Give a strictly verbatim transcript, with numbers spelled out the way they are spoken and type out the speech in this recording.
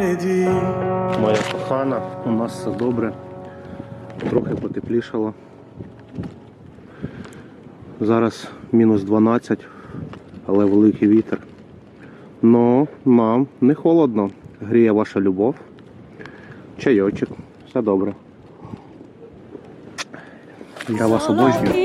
Моя кохана, у нас все добре. Трохи потеплішало. Зараз мінус дванадцять, але великий вітер. Но нам не холодно. Гріє ваша любов. Чайочок. Все добре. Я вас обожнюю.